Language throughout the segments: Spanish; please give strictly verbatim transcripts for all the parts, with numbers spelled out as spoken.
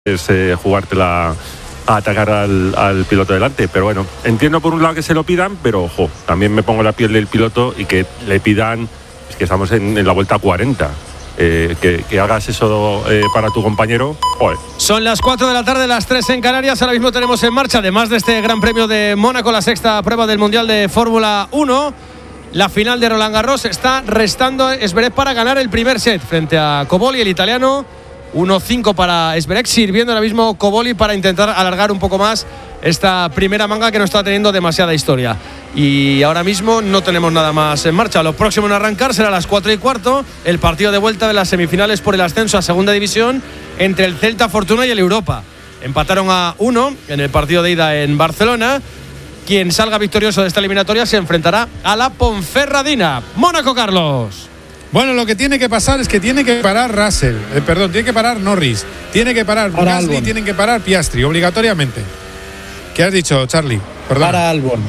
es eh, jugártela a atacar al, al piloto delante. Pero bueno, entiendo por un lado que se lo pidan, pero ojo, también me pongo la piel del piloto y que le pidan, es que estamos en, en la vuelta cuarenta. Eh, que, que hagas eso eh, para tu compañero, joder. Son las cuatro de la tarde, las tres en Canarias. Ahora mismo tenemos en marcha, además de este Gran Premio de Mónaco, la sexta prueba del Mundial de Fórmula uno. La final de Roland Garros. Está restando Zverev para ganar el primer set frente a Cobolli, el italiano. uno cinco para Zverev, sirviendo ahora mismo Cobolli para intentar alargar un poco más esta primera manga que no está teniendo demasiada historia. Y ahora mismo no tenemos nada más en marcha. Lo próximo en arrancar será a las cuatro y cuarto el partido de vuelta de las semifinales por el ascenso a segunda división entre el Celta Fortuna y el Europa. Empataron a uno en el partido de ida en Barcelona. Quien salga victorioso de esta eliminatoria se enfrentará a la Ponferradina. Mónaco, Carlos. Bueno, lo que tiene que pasar es que tiene que parar Russell, eh, perdón, tiene que parar Norris, tiene que parar para Gasly, Albon. Tienen que parar Piastri, obligatoriamente. ¿Qué has dicho, Charlie? Perdón. Para Albon.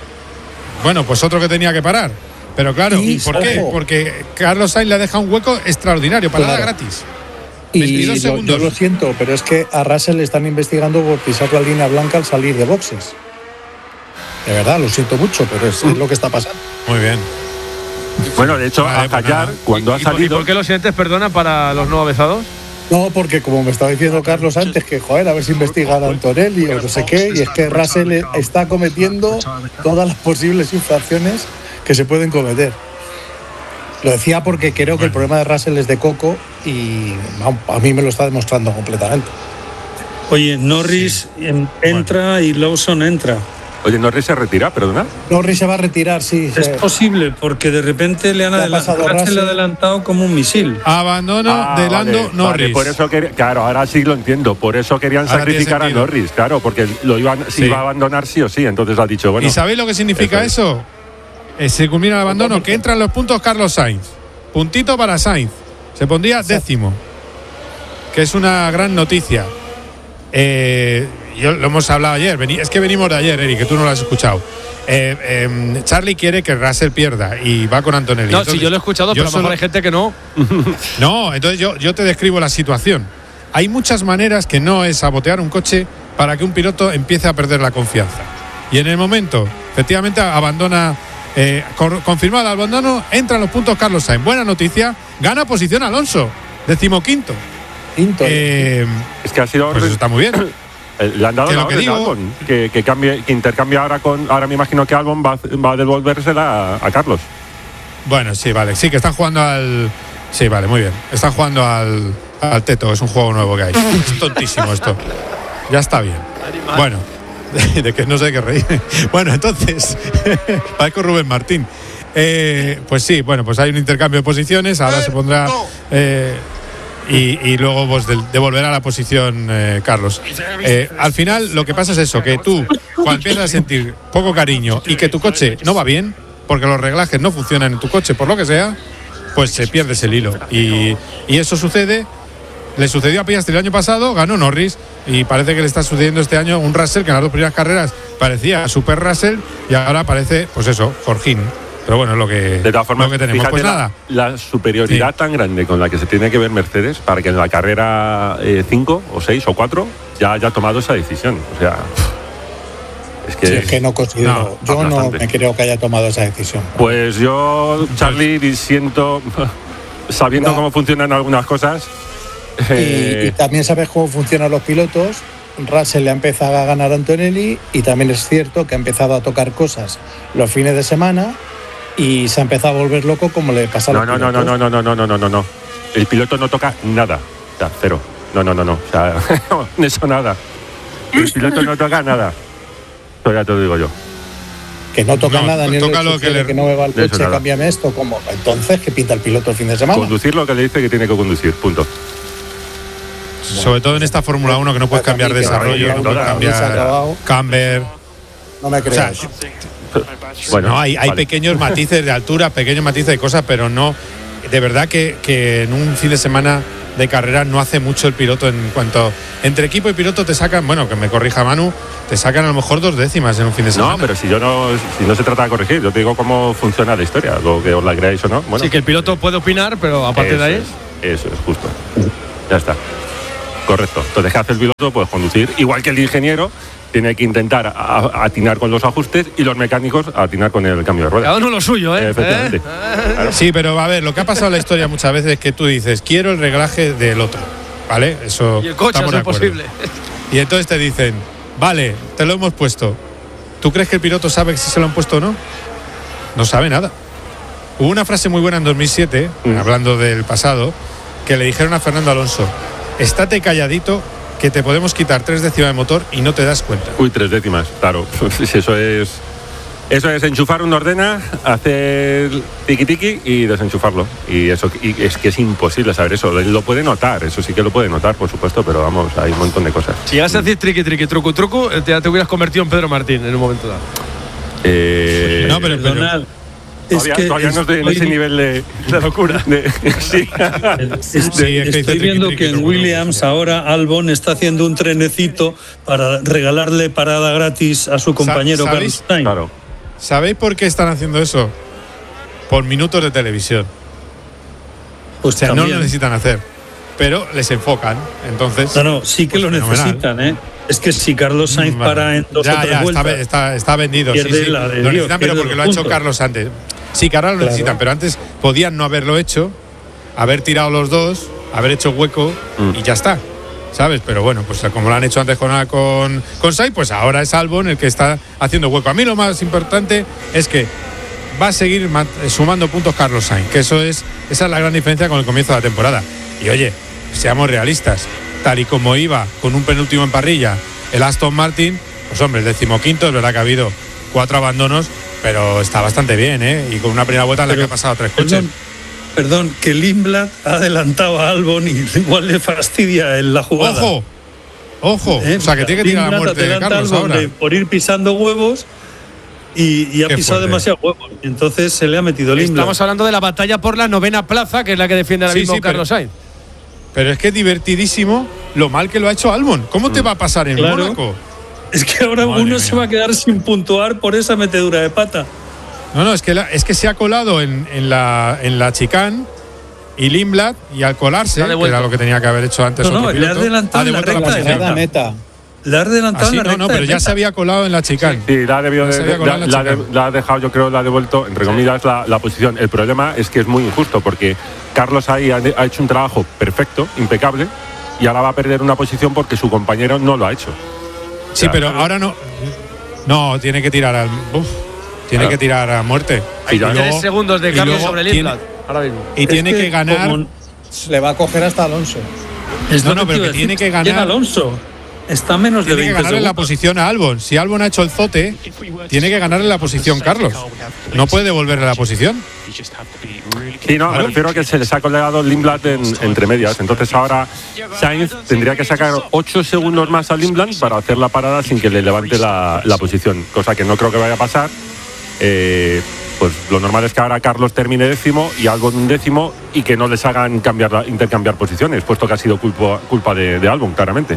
Bueno, pues otro que tenía que parar. Pero claro, Y, ¿por ojo. qué? Porque Carlos Sainz le deja un hueco extraordinario, parada Claro. gratis. Y veintidós lo, segundos. yo lo siento, pero es que a Russell le están investigando por pisar la línea blanca al salir de boxes. De verdad, lo siento mucho, pero es, es lo que está pasando. Muy bien. Bueno, de hecho, Vale, a pues callar, nada. cuando ¿Y, ha y por- salido. ¿Y por qué los sientes, perdona, para los no avezados? No, porque como me estaba diciendo Carlos antes, que joder, a ver si investigan a Antonelli o no sé qué, y es que Russell está cometiendo todas las posibles infracciones que se pueden cometer. Lo decía porque creo que el problema de Russell es de coco y vamos, a mí me lo está demostrando completamente. Oye, Norris en- entra y Lawson entra. Oye, Norris se retira, perdona. Norris se va a retirar, sí. Es se- posible, porque de repente le han Le ha adelantado, pasado Russell le ha Russell. adelantado como un misil. Abandono Ah, de Lando vale, Norris. vale, por eso quería, claro, ahora sí lo entiendo. Por eso querían Ahora tiene sacrificar a sentido. Norris, claro, porque lo iban, Sí. se iba a abandonar sí o sí. Entonces ha dicho, bueno. ¿Y sabéis lo que significa eso eso? Eh, se culmina el abandono, que entran los puntos Carlos Sainz. Puntito para Sainz. Se pondría décimo. Que es una gran noticia. Eh, yo, lo hemos hablado ayer. Vení, es que venimos de ayer, Eric, que tú no lo has escuchado. Eh, eh, Charlie quiere que Russell pierda y va con Antonelli. No, Entonces, si yo lo he escuchado, pero a lo solo- mejor hay gente que no. No, entonces yo, yo te describo la situación. Hay muchas maneras que no es sabotear un coche para que un piloto empiece a perder la confianza. Y en el momento, efectivamente, abandona, eh, cor- confirmado el abandono, entran los puntos Carlos Sainz. Buena noticia, gana posición Alonso, decimoquinto. Quinto. Eh, Es que ha sido. pues eso está muy bien. Eh, Le han dado Que la lo que orden a digo- Albon, que, que, cambie, que intercambie ahora con. Ahora me imagino que Albon va, va a devolvérsela a, a Carlos. Bueno, sí, vale, sí, que están jugando al... Sí, vale, muy bien. Están jugando al, al Teto, es un juego nuevo que hay. Es tontísimo esto. Ya está bien. Bueno, de, de que no sé de qué reír. Bueno, entonces, parezco Rubén Martín. Eh, pues sí, bueno, pues hay un intercambio de posiciones, ahora se pondrá... eh, y, y luego pues del- devolverá la posición eh, Carlos. Eh, al final lo que pasa es eso, que tú cuando empiezas a sentir poco cariño y que tu coche no va bien, porque los reglajes no funcionan en tu coche, por lo que sea, pues se pierdes el hilo. Y, y eso sucede, le sucedió a Piastri el año pasado, ganó Norris, y parece que le está sucediendo este año un Russell que en las dos primeras carreras parecía Super Russell y ahora parece, pues eso, Jorgín. Pero bueno, es lo que, De todas formas, lo que tenemos. fíjate Pues la, nada. la superioridad Sí. tan grande con la que se tiene que ver Mercedes para que en la carrera cinco o seis o cuatro ya haya tomado esa decisión. O sea, es que. Sí, es que no considero, no, yo no aplastante. me creo que haya tomado esa decisión. Pues yo, Charlie, siento, sabiendo Ya. cómo funcionan algunas cosas. Y, eh, y también sabes cómo funcionan los pilotos. Russell le ha empezado a ganar a Antonelli y también es cierto que ha empezado a tocar cosas los fines de semana y se ha empezado a volver loco como le pasa a no, los no, no, no, pilotos. no, no, no, no, no, no, no. El piloto no toca nada. O sea, cero. No, no, no, no. O sea, eso nada. El piloto no toca nada. Eso ya te lo digo yo. Que no toca No, nada, ni toca le lo que sugiere le- que no me va el de eso coche, nada. cámbiame esto, como entonces que pinta el piloto el fin de semana. Conducir lo que le dice que tiene que conducir. Punto. Sobre todo en esta Fórmula uno que no puedes cambiar desarrollo, no puedes Fórmula se ha cambiar acabado. camber. No me creo. O sea, eso. Bueno, no, hay, hay vale. pequeños matices de altura, pequeños matices de cosas, pero no. De verdad que, que en un fin de semana de carrera no hace mucho el piloto en cuanto. Entre equipo y piloto te sacan, bueno, que me corrija Manu, te sacan a lo mejor dos décimas en un fin de semana. No, pero si yo no, si no se trata de corregir, yo te digo cómo funciona la historia, lo que os la creáis o no. Bueno, Sí, que el piloto puede opinar, pero aparte eso de ahí. es, eso es justo. Ya está. Correcto. Entonces, ¿qué hace el piloto? Pues conducir, igual que el ingeniero, tiene que intentar a, a, atinar con los ajustes y los mecánicos a atinar con el cambio de ruedas. Cada uno lo suyo, ¿eh? Efectivamente. ¿Eh? Claro. Sí, pero a ver, lo que ha pasado en la historia muchas veces es que tú dices, quiero el reglaje del otro, ¿vale? Eso Y el coche, estamos es de acuerdo. imposible. Y entonces te dicen, vale, te lo hemos puesto. ¿Tú crees que el piloto sabe si se lo han puesto o no? No sabe nada. Hubo una frase muy buena en dos mil siete, Mm. hablando del pasado, que le dijeron a Fernando Alonso, estate calladito, que te podemos quitar tres décimas de motor y no te das cuenta. Uy, tres décimas, claro. Eso es. Eso es enchufar una ordena, hacer tiki tiki y desenchufarlo. Y eso y es que es imposible saber eso. Él lo puede notar, eso sí que lo puede notar, por supuesto, pero vamos, hay un montón de cosas. Si llegas a decir triqui, triqui, truco, truco, te, te hubieras convertido en Pedro Martín en un momento dado. Eh, No, pero- Perdonad, es todavía, que todavía no estoy en estoy- ese nivel de, de locura. De- sí. Es- Sí, es que dice estoy triqui, viendo triqui, que en truco, Williams truco. ahora Albon está haciendo un trenecito para regalarle parada gratis a su compañero ¿sabéis? Carlos Sainz. Claro. ¿Sabéis por qué están haciendo eso? Por minutos de televisión. Pues O sea, no también. lo necesitan hacer, pero les enfocan. Entonces, No, no, sí que pues lo fenomenal. necesitan, ¿eh? Es que si Carlos Sainz Vale. para en dos ya, o tres ya, está, vueltas, ve- está, está vendido. pierde sí, sí. la de Lo Dios, necesitan, pero pierde porque los lo ha hecho puntos. Carlos antes. Sí, que ahora lo Claro. necesitan, pero antes podían no haberlo hecho, haber tirado los dos, haber hecho hueco Mm. y ya está. ¿Sabes? Pero bueno, pues como lo han hecho antes con, con, con Sainz, pues ahora es Albon el que está haciendo hueco. A mí lo más importante es que va a seguir ma- sumando puntos Carlos Sainz, que eso es, esa es la gran diferencia con el comienzo de la temporada. Y oye, seamos realistas, tal y como iba con un penúltimo en parrilla el Aston Martin, pues hombre, el decimoquinto, es verdad que ha habido cuatro abandonos, pero está bastante bien, ¿eh? Y con una primera vuelta en la que Pero, ha pasado tres coches. Perdón, perdón, que Lindblad ha adelantado a Albon y igual le fastidia en la jugada. ¡Ojo! ¡Ojo! ¿Eh? O sea, que tiene que tirar la Lindblad muerte de adelanta a Carlos Albon ahora. de- por ir pisando huevos y, y ha Qué pisado fuerte. demasiado huevos. Y entonces se le ha metido Lindblad. Estamos hablando de la batalla por la novena plaza, que es la que defiende ahora Sí, mismo sí, pero- Carlos Sainz. Pero es que es divertidísimo lo mal que lo ha hecho Albon. ¿Cómo te va a pasar en Claro. Mónaco? Es que ahora Madre uno mía. se va a quedar sin puntuar por esa metedura de pata. No, no, es que, la- es que se ha colado en, en la, en la chicane y Lindblad, y al colarse, Se ha que devuelto. era lo que tenía que haber hecho antes No, otro no, le piloto, ha adelantado ha en la devuelto la recta de posición. meta. meta. Le has adelantado Así, en la no, recta no, pero de ya meta. se había colado en la chicane. Sí, la ha debido No se de, había colado la, en la la de- chica. la ha dejado, yo creo, la ha devuelto, entre comillas, la, la posición. El problema es que es muy injusto porque Carlos ahí ha, ha hecho un trabajo perfecto, impecable, y ahora va a perder una posición porque su compañero no lo ha hecho. Sí, Ya, pero claro. ahora no. No, tiene que tirar al. Uf, tiene Claro. que tirar a muerte. Sí, ya. Y Tres luego- segundos de y cambio luego sobre tiene- Lindblad. Ahora mismo. Y Es tiene que, ganar. como- Le va a coger hasta Alonso. es No, lo no, que pero te iba que a tiene decir. que ganar- Llega Alonso. Está a menos de Tiene que veinte ganarle la segundos. posición a Albon. Si Albon ha hecho el zote, tiene que ganarle la posición Carlos. No puede devolverle la posición. Sí, no, me Claro. refiero a que se les ha colgado Lindblad en, entre medias. Entonces ahora Sainz tendría que sacar ocho segundos más a Lindblad para hacer la parada sin que le levante la, la posición, cosa que no creo que vaya a pasar. Eh, pues lo normal es que ahora Carlos termine décimo y Albon décimo y que no les hagan cambiar la- intercambiar posiciones, puesto que ha sido culpa, culpa de, de Albon, claramente.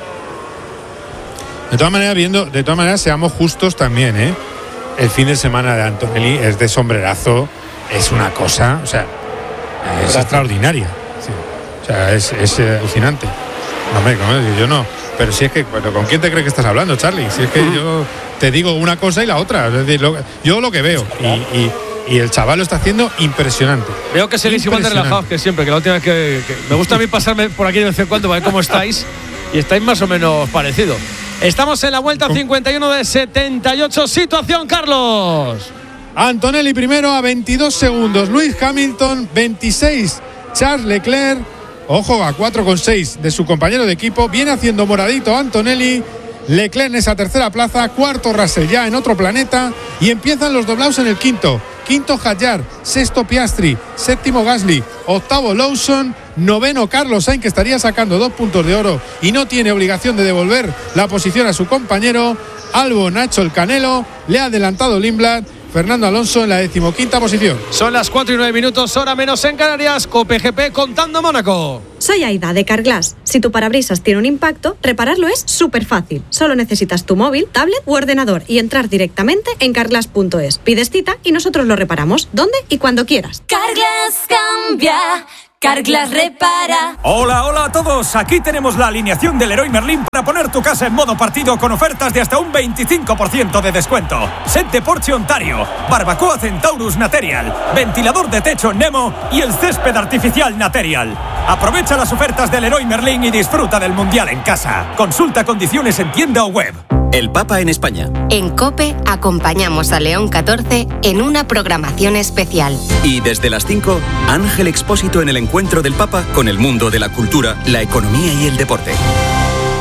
De todas maneras, viendo, de todas maneras, seamos justos también, ¿eh? El fin de semana de Antonelli es de sombrerazo, es una cosa, o sea, es Gracias. extraordinaria. Sí. O sea, es, es eh, alucinante. No, hombre, ¿cómo? Yo no. Pero si es que, bueno, ¿con quién te crees que estás hablando, Charlie? Si es que yo te digo una cosa y la otra. Es decir, lo- yo lo que veo. Y, y- y el chaval lo está haciendo impresionante. Veo que seguís igual de Impresionante. relajados que siempre, que la última vez que, que- me gusta a mí pasarme por aquí de vez en cuando para ver cómo estáis y estáis más o menos parecidos. Estamos en la vuelta cincuenta y uno de setenta y ocho. Situación, Carlos. Antonelli primero a veintidós segundos. Lewis Hamilton veintiséis. Charles Leclerc, ojo, a cuatro coma seis de su compañero de equipo. Viene haciendo moradito Antonelli. Leclerc en esa tercera plaza. Cuarto Russell ya en otro planeta. Y empiezan los doblados en el quinto. Quinto Hadjar. Sexto Piastri. Séptimo Gasly. Octavo Lawson. Noveno Carlos Sainz, que estaría sacando dos puntos de oro y no tiene obligación de devolver la posición a su compañero. Albon ha hecho el canelo. Le ha adelantado Lindblad. Fernando Alonso en la decimoquinta posición. Son las cuatro y nueve minutos, hora menos en Canarias. Cope G P contando Mónaco. Soy Aida de Carglass. Si tu parabrisas tiene un impacto, repararlo es súper fácil. Solo necesitas tu móvil, tablet u ordenador y entrar directamente en carglass punto es. Pides cita y nosotros lo reparamos donde y cuando quieras. Carglass cambia, Carglass repara. Hola, hola a todos. Aquí tenemos la alineación del Leroy Merlin para poner tu casa en modo partido con ofertas de hasta un veinticinco por ciento de descuento. Set de Porsche Ontario, barbacoa Centaurus Material, ventilador de techo Nemo y el césped artificial Material. Aprovecha las ofertas del Leroy Merlin y disfruta del Mundial en casa. Consulta condiciones en tienda o web. El Papa en España. En COPE acompañamos a León catorce en una programación especial. Y desde las cinco, Ángel Expósito en el encuentro del Papa con el mundo de la cultura, la economía y el deporte.